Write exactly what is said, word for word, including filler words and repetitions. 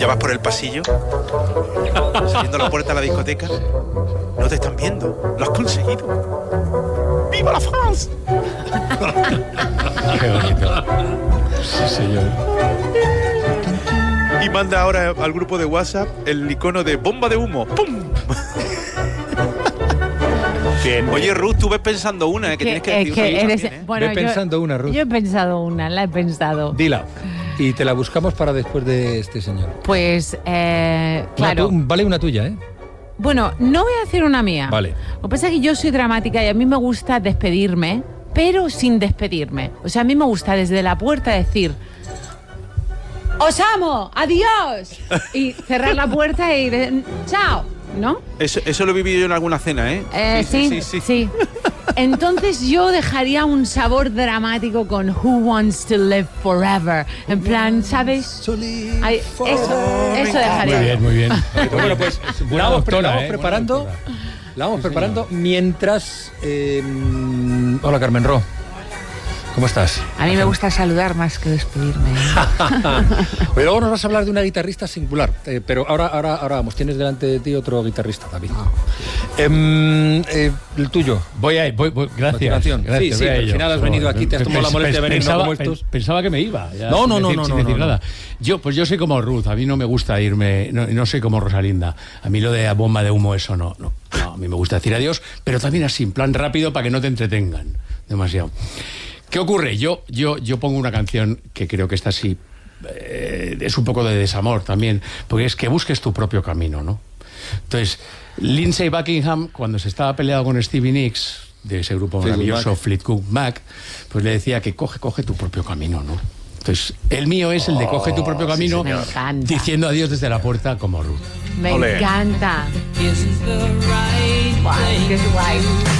vas por el pasillo, saliendo a la puerta de la discoteca, no te están viendo, lo has conseguido. ¡Viva la France! Qué bonito. Sí, señor. Y manda ahora al grupo de WhatsApp el icono de bomba de humo. ¡Pum! Bien. Oye, Ruth, tú ves pensando una, ¿eh? Que, que tienes que decir que una eres, también, ¿eh? bueno, Ve yo, pensando una, Ruth. Yo he pensado una, la he pensado. Dila. Y te la buscamos para después de este señor. Pues, eh, claro. Una tu- vale una tuya, ¿eh? Bueno, no voy a decir una mía. Vale. Lo que pasa es que yo soy dramática y a mí me gusta despedirme, pero sin despedirme. O sea, a mí me gusta desde la puerta decir: ¡os amo! ¡Adiós! Y cerrar la puerta y de, ¡chao! ¿No? Eso, eso lo he vivido yo en alguna cena, ¿eh? Eh, sí, sí, sí, sí. Entonces yo dejaría un sabor dramático con Who Wants to Live Forever. En plan, ¿sabes? Ay, eso, eso dejaría. Muy bien, muy bien. Bueno, pues Buena la vamos, pre- doctora, la vamos ¿eh? preparando. Buena doctora. La vamos Sí, preparando señor. mientras. eh, hola, Carmen Ro. ¿Cómo estás? A mí me gusta saludar más que despedirme. Oye, luego nos vas a hablar de una guitarrista singular, eh, pero ahora, ahora, ahora vamos, tienes delante de ti otro guitarrista, David. Em, eh, el tuyo. Voy a ir, voy, voy, gracias. Continuación. gracias, Sí, sí, voy a al ello. final has venido aquí, te has tomado la molestia de venir, no pensaba, como estos. Pensaba que me iba. ya, No, sin no, no, decir- no, sin no, decir no, no. nada. Yo, pues yo soy como Ruth, a mí no me gusta irme, no, no soy como Rosalinda. A mí lo de bomba de humo, eso no, no, no. A mí me gusta decir adiós, pero también así, en plan rápido, para que no te entretengan demasiado. ¿Qué ocurre? Yo, yo, yo pongo una canción que creo que está así, eh, es un poco de desamor también, porque es que busques tu propio camino, ¿no? Entonces, Lindsey Buckingham, cuando se estaba peleado con Stevie Nicks, de ese grupo Fleetwood maravilloso, Mac. Fleetwood Mac, pues le decía que coge, coge tu propio camino, ¿no? Entonces, el mío es el de coge tu propio camino, Me encanta. diciendo adiós desde la puerta como Ruth. Me Ole. encanta. Guau, qué guay.